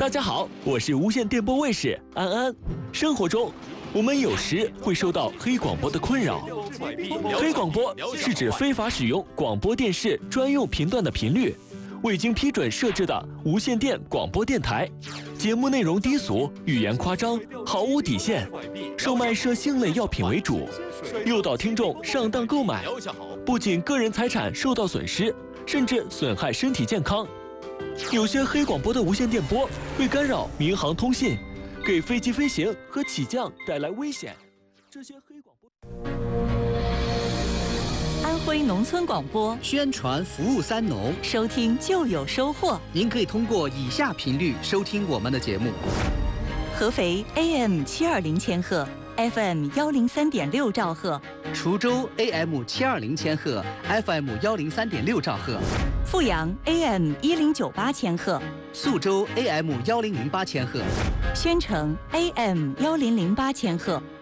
大家好，我是无线电波卫士安安。生活中，我们有时会受到黑广播的困扰。黑广播是指非法使用广播电视专用频段的频率，未经批准设置的无线电广播电台。节目内容低俗，语言夸张，毫无底线，售卖涉性类药品为主，诱导听众上当购买，不仅个人财产受到损失，甚至损害身体健康。有些黑广播的无线电波会干扰民航通信，给飞机飞行和起降带来危险。这些黑广播。 安徽农村广播宣传服务三农， 收听就有收获。 您可以通过以下频率收听我们的节目： 合肥 AM720千赫 ，FM 103.6兆赫； 滁州 AM720千赫 ，FM 103.6兆赫； 阜阳 AM1098千赫； 宿州 AM1008千赫； 宣城 AM1008千赫；